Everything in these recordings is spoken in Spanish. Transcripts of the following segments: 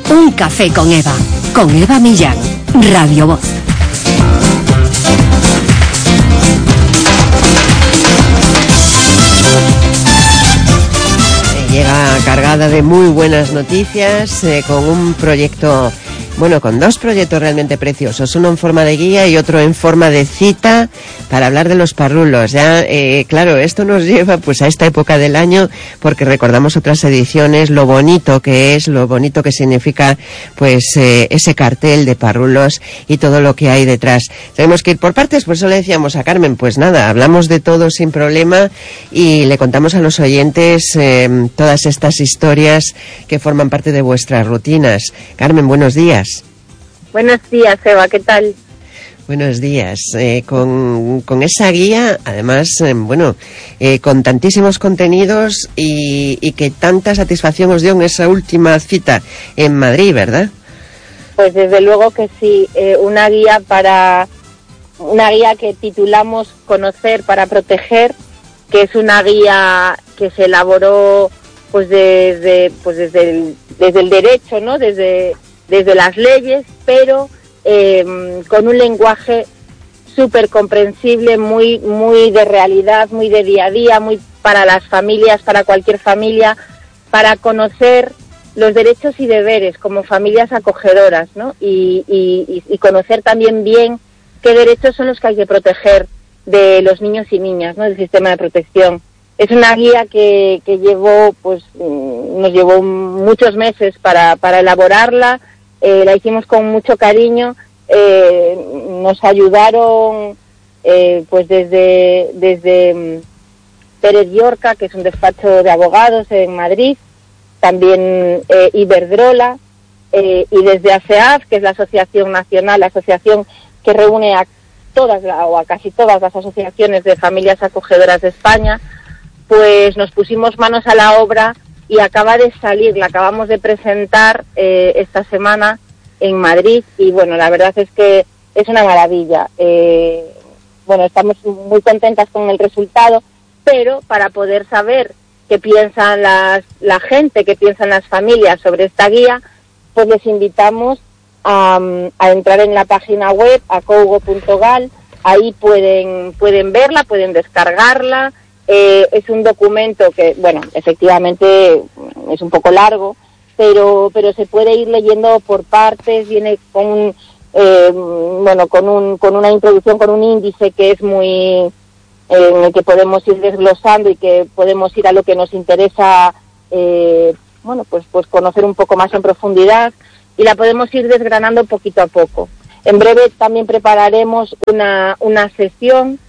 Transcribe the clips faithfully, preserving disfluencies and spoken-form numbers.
Un café con Eva, con Eva Millán, Radio Voz. Llega cargada de muy buenas noticias, eh, con un proyecto, bueno, con dos proyectos realmente preciosos, uno en forma de guía y otro en forma de cita para hablar de los parrulos. Ya, eh, claro, esto nos lleva pues a esta época del año porque recordamos otras ediciones, lo bonito que es, lo bonito que significa pues eh, ese cartel de parrulos y todo lo que hay detrás. Tenemos que ir por partes, por eso le decíamos a Carmen, pues nada, hablamos de todo sin problema y le contamos a los oyentes eh, todas estas historias que forman parte de vuestras rutinas. Carmen, buenos días. Buenos días, Eva, ¿qué tal? Buenos días. Eh, con, con esa guía, además, eh, bueno, eh, con tantísimos contenidos y, y que tanta satisfacción os dio en esa última cita en Madrid, ¿verdad? Pues desde luego que sí, eh, una guía para una guía que titulamos Conocer para Proteger, que es una guía que se elaboró pues desde pues desde el, desde el derecho, ¿no? Desde desde las leyes, pero eh, con un lenguaje súper comprensible, muy muy de realidad, muy de día a día, muy para las familias, para cualquier familia, para conocer los derechos y deberes como familias acogedoras, ¿no? Y, y, y conocer también bien qué derechos son los que hay que proteger de los niños y niñas, ¿no? Del sistema de protección. Es una guía que, que llevó, pues, nos llevó muchos meses para, para elaborarla. Eh, la hicimos con mucho cariño, eh, nos ayudaron eh, pues desde desde Pérez Llorca, que es un despacho de abogados en Madrid, también eh, Iberdrola, eh, y desde A S E A F, que es la Asociación Nacional, la asociación que reúne a todas o a casi todas las asociaciones de familias acogedoras de España, pues nos pusimos manos a la obra y acaba de salir, la acabamos de presentar eh, esta semana en Madrid y bueno, la verdad es que es una maravilla. Eh, bueno, estamos muy contentas con el resultado, pero para poder saber qué piensan las, la gente, qué piensan las familias sobre esta guía, pues les invitamos a, a entrar en la página web acougo punto gal, ahí pueden, pueden verla, pueden descargarla. Eh, es un documento que, bueno, efectivamente es un poco largo, pero pero se puede ir leyendo por partes, viene con eh, bueno con un con una introducción, con un índice que es muy eh, en el que podemos ir desglosando y que podemos ir a lo que nos interesa, eh, bueno, pues pues conocer un poco más en profundidad y la podemos ir desgranando poquito a poco. En breve también prepararemos una una sesión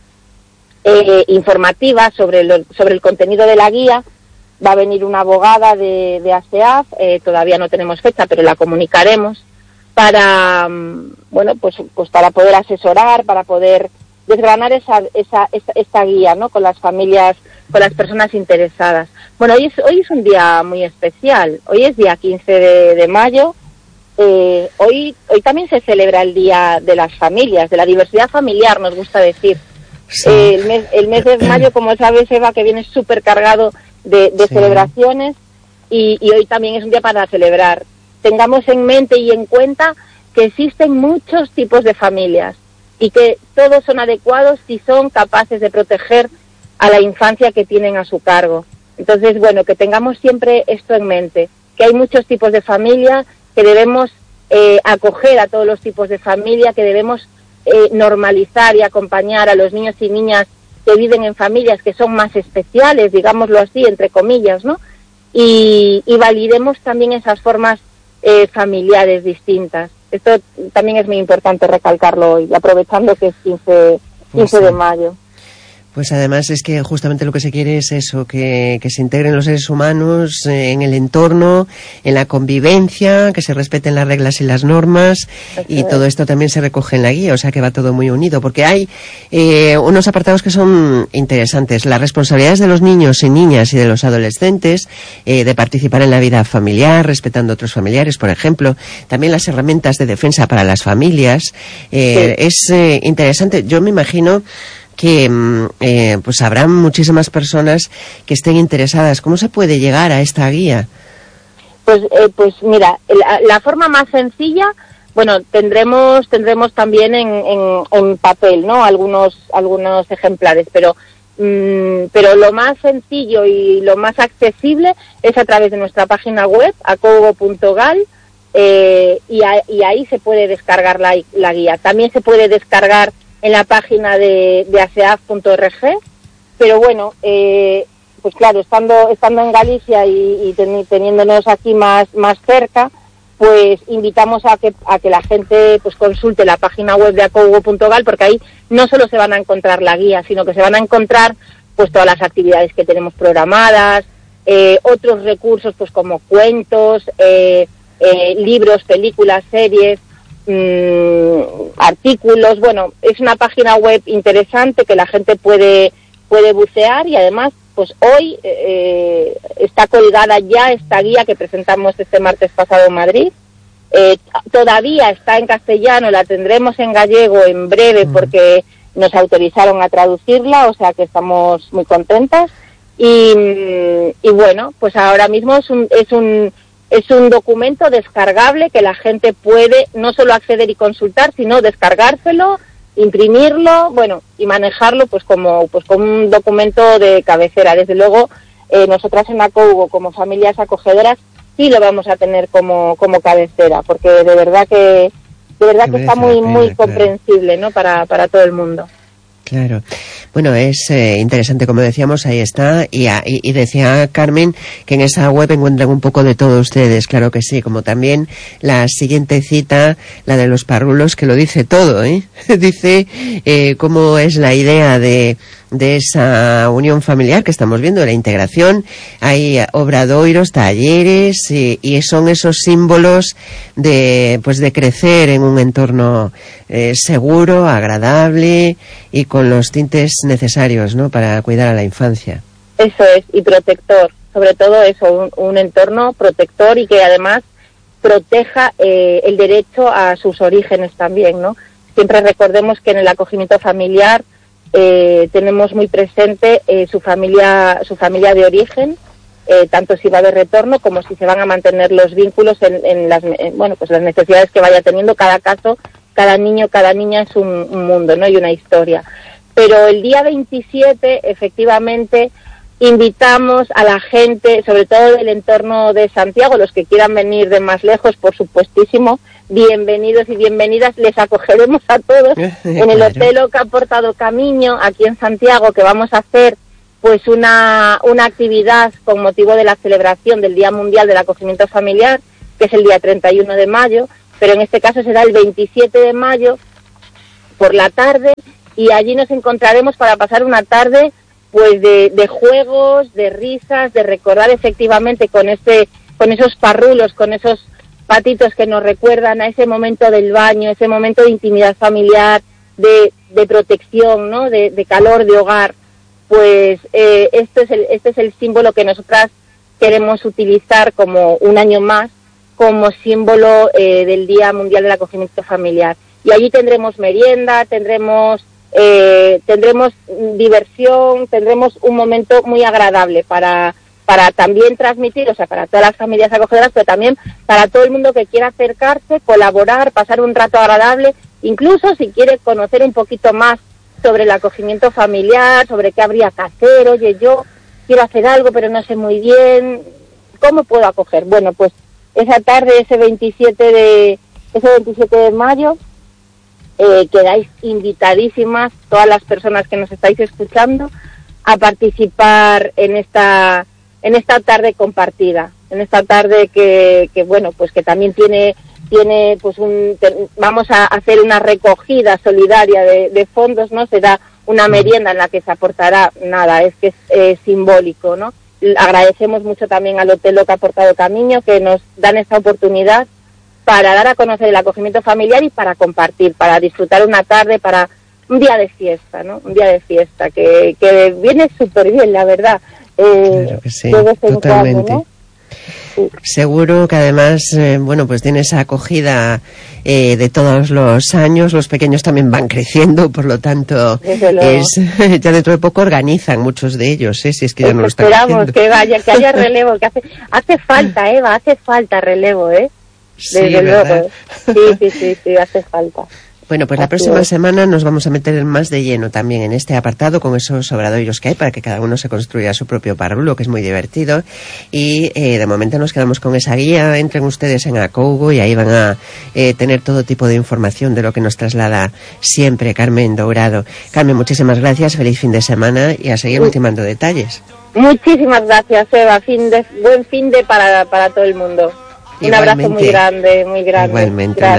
Eh, informativa sobre, lo, sobre el contenido de la guía. Va a venir una abogada de, de A S E A F, eh, todavía no tenemos fecha, pero la comunicaremos para, bueno, pues, pues para poder asesorar, para poder desgranar esa, esa, esa, esta guía, ¿no? Con las familias, con las personas interesadas. Bueno, hoy es, hoy es un día muy especial. Hoy es día quince de, de mayo. Eh, hoy, hoy también se celebra el Día de las Familias, de la diversidad familiar, nos gusta decir. Sí. Eh, el, mes, el mes de mayo, como sabes, Eva, que viene súper cargado de, de sí. celebraciones y, y hoy también es un día para celebrar. Tengamos en mente y en cuenta que existen muchos tipos de familias y que todos son adecuados si son capaces de proteger a la infancia que tienen a su cargo. Entonces, bueno, que tengamos siempre esto en mente, que hay muchos tipos de familia, que debemos eh, acoger a todos los tipos de familia, que debemos Eh, normalizar y acompañar a los niños y niñas que viven en familias que son más especiales, digámoslo así, entre comillas, ¿no? Y, y validemos también esas formas eh, familiares distintas. Esto también es muy importante recalcarlo hoy, aprovechando que es quince, quince de mayo. Pues además es que justamente lo que se quiere es eso, que, que se integren los seres humanos eh, en el entorno, en la convivencia, que se respeten las reglas y las normas, y todo esto también se recoge en la guía, o sea que va todo muy unido, porque hay eh, unos apartados que son interesantes, las responsabilidades de los niños y niñas y de los adolescentes, eh, de participar en la vida familiar, respetando a otros familiares, por ejemplo, también las herramientas de defensa para las familias, eh, sí. es eh, interesante, yo me imagino que eh, pues habrá muchísimas personas que estén interesadas. ¿Cómo se puede llegar a esta guía? Pues, eh, pues mira, la, la forma más sencilla, bueno, tendremos tendremos también en, en, en papel, ¿no? Algunos algunos ejemplares, pero mmm, pero lo más sencillo y lo más accesible es a través de nuestra página web, acougo punto gal, eh, y, a, y ahí se puede descargar la, la guía. También se puede descargar en la página de, de aseaf punto org, pero bueno, eh, pues claro, estando estando en Galicia y, y ten, teniéndonos aquí más más cerca, pues invitamos a que a que la gente pues consulte la página web de acougo punto gal, porque ahí no solo se van a encontrar la guía, sino que se van a encontrar pues todas las actividades que tenemos programadas, eh, otros recursos pues como cuentos, eh, eh, libros, películas, series, mmm, artículos. Bueno, es una página web interesante que la gente puede puede bucear, y además pues hoy eh, está colgada ya esta guía que presentamos este martes pasado en Madrid. Eh, todavía está en castellano, la tendremos en gallego en breve porque nos autorizaron a traducirla, o sea que estamos muy contentas. Y, y bueno, pues ahora mismo es un, es un es un documento descargable que la gente puede no solo acceder y consultar, sino descargárselo, imprimirlo, bueno, y manejarlo pues como pues como un documento de cabecera. Desde luego, eh, nosotras en Acougo, como familias acogedoras, sí lo vamos a tener como como cabecera, porque de verdad que de verdad que está muy muy comprensible, ¿no? Para para todo el mundo. Claro. Bueno, es eh, interesante, como decíamos, ahí está. Y, y, y decía Carmen que en esa web encuentran un poco de todo ustedes, claro que sí, como también la siguiente cita, la de los parrulos, que lo dice todo, ¿eh? Dice eh, cómo es la idea de de esa unión familiar que estamos viendo, de la integración. Hay obradoiros, talleres, y, y son esos símbolos de pues de crecer en un entorno eh, seguro, agradable y con los tintes necesarios, ¿no?, para cuidar a la infancia. Eso es, y protector, sobre todo eso, un, un entorno protector y que además proteja eh, el derecho a sus orígenes también, ¿no? Siempre recordemos que en el acogimiento familiar Eh, tenemos muy presente eh, su familia su familia de origen, eh, tanto si va de retorno como si se van a mantener los vínculos en, en las en, bueno pues las necesidades que vaya teniendo cada caso. Cada niño, cada niña es un, un mundo, ¿no?, y una historia. Pero el día veintisiete, efectivamente, invitamos a la gente, sobre todo del entorno de Santiago, los que quieran venir de más lejos, por supuestísimo, bienvenidos y bienvenidas, les acogeremos a todos en el Hotel Oca Portado Camiño, aquí en Santiago, que vamos a hacer pues una, una actividad con motivo de la celebración del Día Mundial del Acogimiento Familiar, que es el día treinta y uno de mayo, pero en este caso será el veintisiete de mayo por la tarde, y allí nos encontraremos para pasar una tarde pues de, de juegos, de risas, de recordar efectivamente con ese, con esos parrulos, con esos patitos que nos recuerdan a ese momento del baño, ese momento de intimidad familiar, de, de protección, ¿no?, de, de calor, de hogar. Pues eh, este es el, este es el símbolo que nosotras queremos utilizar como un año más, como símbolo eh, del Día Mundial del Acogimiento Familiar. Y allí tendremos merienda, tendremos eh, tendremos diversión, tendremos un momento muy agradable para para también transmitir, o sea, para todas las familias acogedoras, pero también para todo el mundo que quiera acercarse, colaborar, pasar un rato agradable, incluso si quiere conocer un poquito más sobre el acogimiento familiar, sobre qué habría que hacer. Oye, yo quiero hacer algo, pero no sé muy bien, ¿cómo puedo acoger? Bueno, pues esa tarde, ese veintisiete de ese veintisiete de mayo, eh, quedáis invitadísimas, todas las personas que nos estáis escuchando, a participar en esta en esta tarde compartida, en esta tarde que, que bueno, pues que también tiene tiene pues un te, vamos a hacer una recogida solidaria de, de fondos, ¿no? Se da una merienda en la que se aportará nada, es que es eh, simbólico, ¿no? Agradecemos mucho también al Hotel Oca Portado Camiño, que nos dan esta oportunidad para dar a conocer el acogimiento familiar y para compartir, para disfrutar una tarde, para un día de fiesta, ¿no? Un día de fiesta que, que viene súper bien, la verdad. Eh, claro que sí, totalmente. Cuando, ¿no? sí. Seguro que además, eh, bueno, pues tiene esa acogida eh, de todos los años. Los pequeños también van creciendo, por lo tanto, es, ya dentro de poco organizan muchos de ellos, ¿eh? Si es que ya no lo están Esperamos haciendo. que vaya, que haya relevo, que hace, hace falta, Eva, hace falta relevo, ¿eh? Desde Sí, ¿verdad? luego. Sí, sí, sí, sí, hace falta. Bueno, pues la Así próxima es. semana nos vamos a meter más de lleno también en este apartado con esos obradoiros que hay para que cada uno se construya su propio parrulo, que es muy divertido. Y eh, de momento nos quedamos con esa guía. Entren ustedes en Acougo y ahí van a eh, tener todo tipo de información de lo que nos traslada siempre Carmen Dourado. Carmen, muchísimas gracias, feliz fin de semana y a seguir ultimando detalles. Muchísimas gracias, Eva. Fin de, buen fin de para, para todo el mundo. Un abrazo muy grande, muy grande. Igualmente. Gracias.